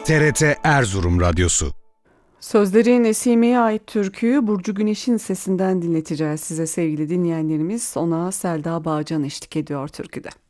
TRT Erzurum Radyosu. Sözleri Nesime'ye ait türküyü Burcu Güneş'in sesinden dinleteceğiz size sevgili dinleyenlerimiz. Ona Selda Bağcan eşlik ediyor türküde.